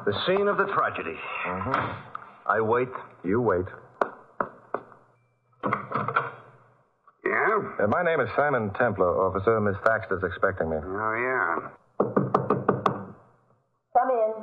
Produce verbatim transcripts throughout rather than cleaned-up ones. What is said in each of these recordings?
The scene of the tragedy. Mm-hmm. I wait. You wait. Yeah? Uh, my name is Simon Templar, officer. Miss Thaxter's expecting me. Oh, yeah. Come in.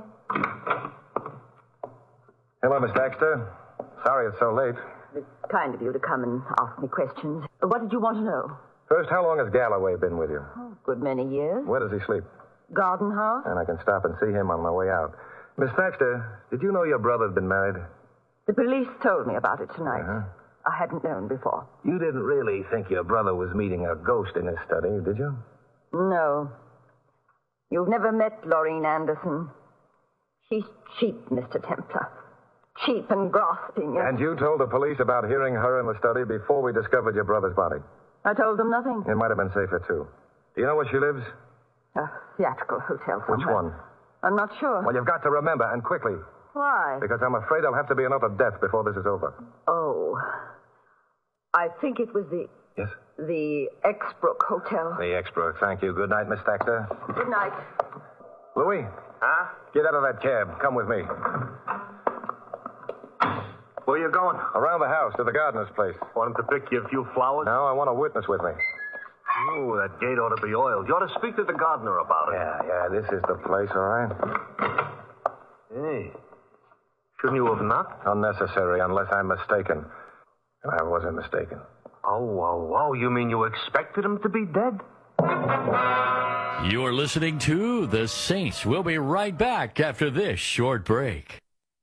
Hello, Miss Thaxter. Sorry it's so late. It's kind of you to come and ask me questions. What did you want to know? First, how long has Galloway been with you? Oh, a good many years. Where does he sleep? Garden house? And I can stop and see him on my way out. Miss Thaxter, did you know your brother'd been married? The police told me about it tonight. Uh-huh. I hadn't known before. You didn't really think your brother was meeting a ghost in his study, did you? No. You've never met Laureen Anderson. She's cheap, Mister Templar. Cheap and grasping. And you told the police about hearing her in the study before we discovered your brother's body? I told them nothing. It might have been safer, too. Do you know where she lives? A theatrical hotel somewhere. Which one? I'm not sure. Well, you've got to remember, and quickly. Why? Because I'm afraid there'll have to be another death before this is over. Oh. I think it was the... Yes? The Exbrook Hotel. The Exbrook. Thank you. Good night, Miss Thaxter. Good night. Louis? Huh? Get out of that cab. Come with me. Where you going? Around the house to the gardener's place. Want him to pick you a few flowers? No, I want a witness with me. Ooh, that gate ought to be oiled. You ought to speak to the gardener about it. Yeah, yeah, this is the place, all right? Hey. Shouldn't you have knocked? Unnecessary, unless I'm mistaken. I wasn't mistaken. Oh, oh, oh, you mean you expected him to be dead? You're listening to The Saints. We'll be right back after this short break.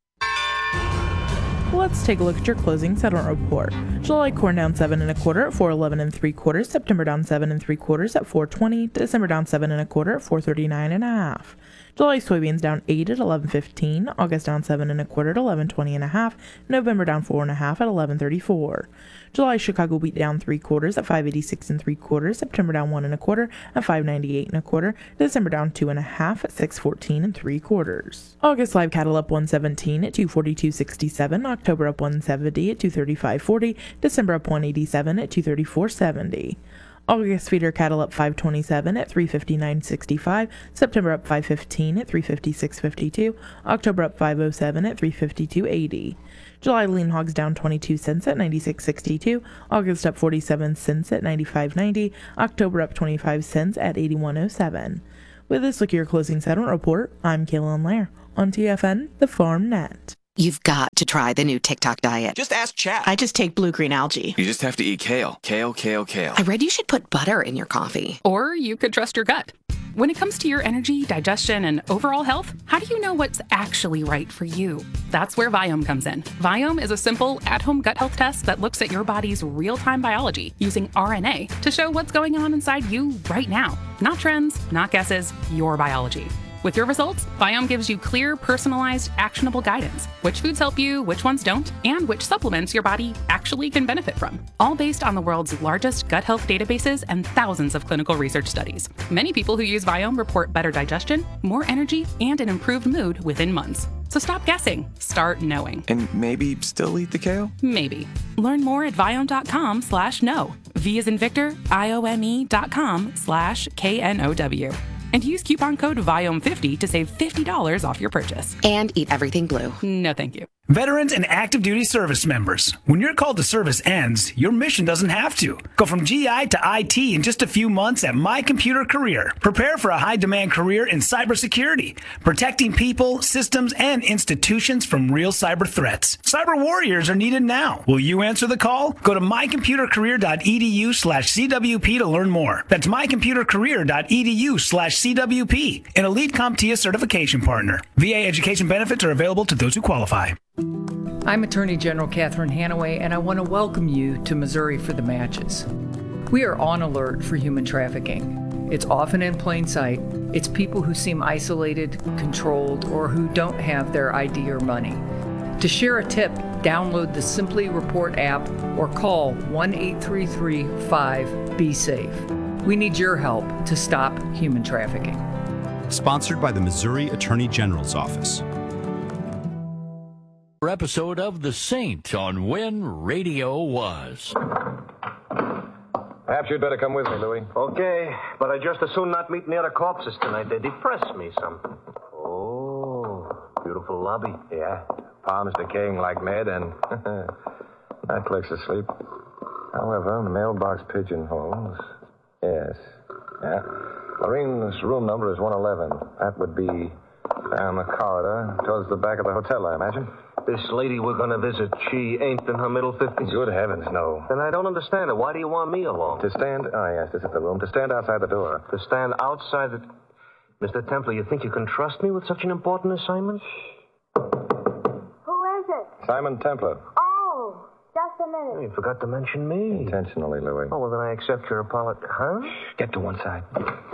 Let's take a look at your closing settlement report. July corn down seven and a quarter at four eleven and three quarters. September down seven and three quarters at four twenty. December down seven and a quarter at four thirty nine and a half. July soybeans down eight at eleven fifteen. August down seven and a quarter at eleven twenty and a half. November down four and a half at eleven thirty four. July Chicago wheat down three quarters at five eighty six and three quarters. September down one and a quarter at five ninety eight and a quarter. December down two and a half at six fourteen and three quarters. August live cattle up one seventeen at two forty two sixty seven. October up one seventy at two thirty five forty. December up one eighty seven at two thirty four seventy. August feeder cattle up five twenty-seven at three fifty-nine sixty-five. September up five fifteen at three fifty-six fifty-two. October up five oh seven at three fifty-two eighty. July lean hogs down twenty-two cents at ninety-six sixty-two. August up forty-seven cents at ninety-five ninety. October up twenty-five cents at eighty-one oh seven. With this look at your closing settlement report, I'm Kaylin Lair on T F N, the Farm Net. You've got to try the new TikTok diet. Just ask Chat. I just take blue-green algae. You just have to eat kale. Kale, kale, kale. I read you should put butter in your coffee. Or you could trust your gut. When it comes to your energy, digestion, and overall health, how do you know what's actually right for you? That's where Viome comes in. Viome is a simple, at-home gut health test that looks at your body's real-time biology using R N A to show what's going on inside you right now. Not trends, not guesses, your biology. With your results, Viome gives you clear, personalized, actionable guidance. Which foods help you, which ones don't, and which supplements your body actually can benefit from. All based on the world's largest gut health databases and thousands of clinical research studies. Many people who use Viome report better digestion, more energy, and an improved mood within months. So stop guessing. Start knowing. And maybe still eat the kale? Maybe. Learn more at Viome.com slash know. V as in Victor, I O M E dot com slash K N O W. And use coupon code Viome fifty to save fifty dollars off your purchase. And eat everything blue. No, thank you. Veterans and active duty service members, when your call to service ends, your mission doesn't have to. Go from G I to I T in just a few months at My Computer Career. Prepare for a high-demand career in cybersecurity, protecting people, systems, and institutions from real cyber threats. Cyber warriors are needed now. Will you answer the call? Go to mycomputercareer.edu slash CWP to learn more. That's mycomputercareer.edu slash CWP, an elite CompTIA certification partner. V A education benefits are available to those who qualify. I'm Attorney General Catherine Hanaway, and I want to welcome you to Missouri for the Matches. We are on alert for human trafficking. It's often in plain sight. It's people who seem isolated, controlled, or who don't have their I D or money. To share a tip, download the Simply Report app or call one eight three three five B safe. We need your help to stop human trafficking. Sponsored by the Missouri Attorney General's Office. Episode of The Saint on When Radio Was. Perhaps you'd better come with me, Louis. Okay, but I just as soon not meet near the corpses tonight. They depress me some. Oh. Beautiful lobby. Yeah. Palms decaying like mad, and that clicks asleep. However, mailbox pigeonholes. Yes. Yeah. Lorene's room number is one eleven. That would be down the corridor towards the back of the hotel, I imagine. This lady we're going to visit, she ain't in her middle fifties? Good heavens, no. Then I don't understand it. Why do you want me along? To stand... Oh, yes, this is the room. To stand outside the door. To stand outside the... Mister Templar, you think you can trust me with such an important assignment? Who is it? Simon Templar. Oh, just a minute. You forgot to mention me. Intentionally, Louis. Oh, well, then I accept your apology. Huh? Get to one side.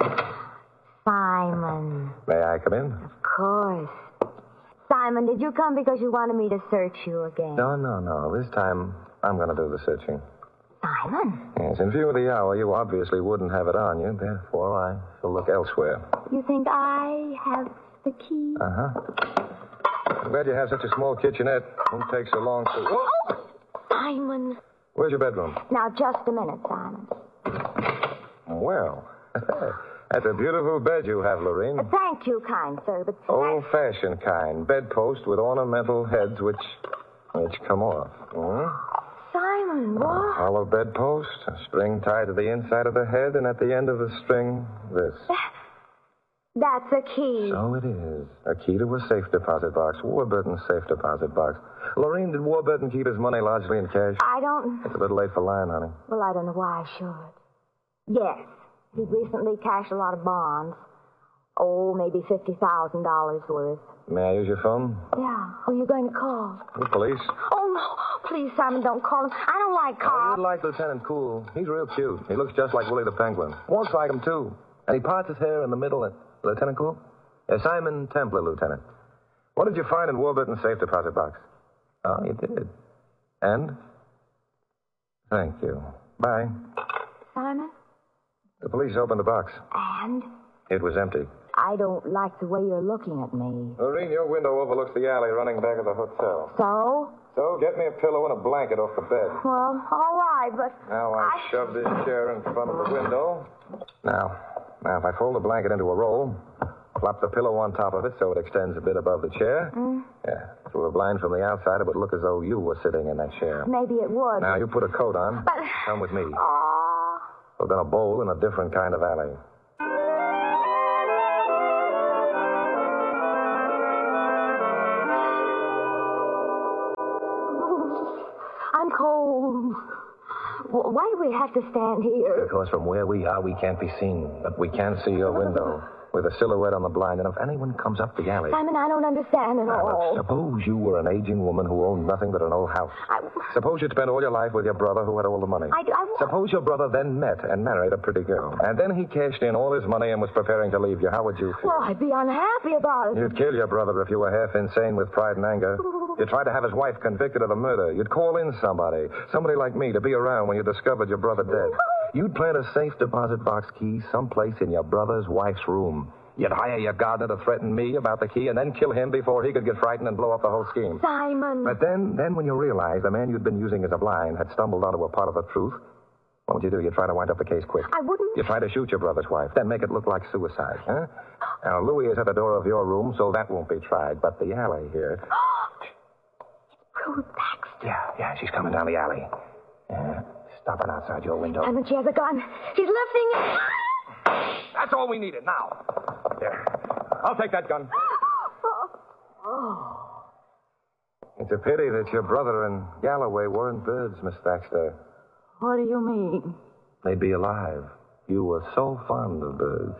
Simon. May I come in? Of course. Simon, did you come because you wanted me to search you again? No, no, no. This time, I'm going to do the searching. Simon? Yes, in view of the hour, you obviously wouldn't have it on you. Therefore, I shall look elsewhere. You think I have the key? Uh-huh. I'm glad you have such a small kitchenette. Won't take so long to... Oh! Simon. Where's your bedroom? Now, just a minute, Simon. Well, that's a beautiful bed you have, Lorene. Uh, thank you, kind sir, but... Old-fashioned kind. Bedpost with ornamental heads which... which come off. Hmm? Simon, what? A hollow bedpost, a string tied to the inside of the head, and at the end of the string, this. That's a key. So it is. A key to a safe deposit box. Warburton's safe deposit box. Lorene, did Warburton keep his money largely in cash? I don't... It's a little late for lying, honey. Well, I don't know why I should. Yes. He'd recently cashed a lot of bonds. Oh, maybe fifty thousand dollars worth. May I use your phone? Yeah. Who are you going to call? The police. Oh, no. Please, Simon, don't call him. I don't like Oh, cops. you like Lieutenant Cool. He's real cute. He looks just like Willie the Penguin. Walks like him, too. And he parts his hair in the middle. And... Lieutenant Cool? Uh, Simon Templar, Lieutenant. What did you find in Warburton's safe deposit box? Oh, you did. And? Thank you. Bye. Simon? The police opened the box. And? It was empty. I don't like the way you're looking at me. Lorene, your window overlooks the alley running back of the hotel. So? So, get me a pillow and a blanket off the bed. Well, all right, but... Now, I, I... shove this chair in front of the window. Now, now, if I fold the blanket into a roll, flop the pillow on top of it so it extends a bit above the chair. Mm. Yeah, through a blind from the outside, it would look as though you were sitting in that chair. Maybe it would. Now, you put a coat on. But... Come with me. Aww. We're going to bowl in a different kind of alley. I'm cold. Why do we have to stand here? Because from where we are, we can't be seen. But we can see your window with a silhouette on the blind. And if anyone comes up the alley... Simon, I don't understand at now, all. Suppose you were an aging woman who owned nothing but an old house. I... Suppose you'd spent all your life with your brother who had all the money. I, I... Suppose your brother then met and married a pretty girl. And then he cashed in all his money and was preparing to leave you. How would you feel? Well, I'd be unhappy about it. You'd kill your brother if you were half insane with pride and anger. You'd try to have his wife convicted of the murder. You'd call in somebody, somebody like me, to be around when you discovered your brother dead. You'd plant a safe deposit box key someplace in your brother's wife's room. You'd hire your gardener to threaten me about the key and then kill him before he could get frightened and blow up the whole scheme. Simon. But then, then when you realized the man you'd been using as a blind had stumbled onto a part of the truth, what would you do? You'd try to wind up the case quick. I wouldn't. You'd try to shoot your brother's wife, then make it look like suicide, huh? Now, Louis is at the door of your room, so that won't be tried. But the alley here... Rue Baxter. Yeah, yeah, she's coming down the alley. Yeah, stopping outside your window. Simon, she has a gun. She's lifting it. That's all we needed now. There. I'll take that gun. Oh. It's a pity that your brother and Galloway weren't birds, Miss Thaxter. What do you mean? They'd be alive. You were so fond of birds.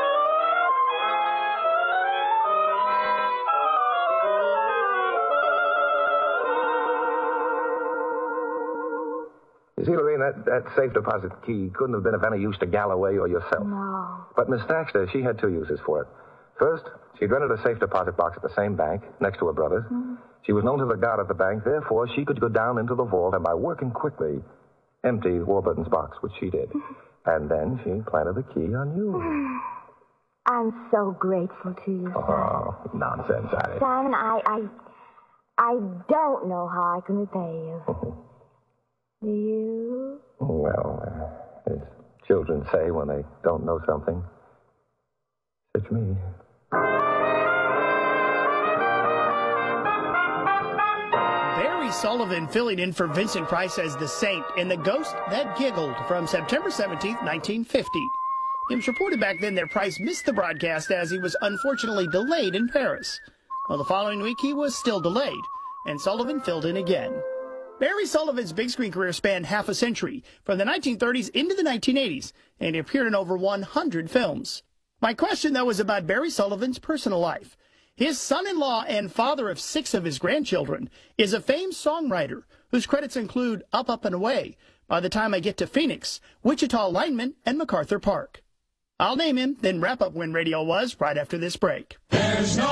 You see, Lorene, that, that safe deposit key couldn't have been of any use to Galloway or yourself. No. But Miss Thaxter, she had two uses for it. First, she'd rented a safe deposit box at the same bank, next to her brother's. Mm. She was known to the guard at the bank, therefore she could go down into the vault and, by working quickly, empty Warburton's box, which she did. And then she planted the key on you. I'm so grateful to you, Simon. Oh, nonsense, Ida. Simon, I, I, I don't know how I can repay you. Do you? Well, uh, as children say when they don't know something. It's me. Sullivan filling in for Vincent Price as the Saint in The Ghost That Giggled from September seventeenth, nineteen fifty. It was reported back then that Price missed the broadcast as he was unfortunately delayed in Paris. Well, the following week he was still delayed, and Sullivan filled in again. Barry Sullivan's big screen career spanned half a century, from the nineteen thirties into the nineteen eighties, and he appeared in over one hundred films. My question, though, is about Barry Sullivan's personal life. His son-in-law and father of six of his grandchildren is a famed songwriter whose credits include Up, Up, and Away, By the Time I Get to Phoenix, Wichita Lineman, and MacArthur Park. I'll name him, then wrap up when radio was right after this break. There's no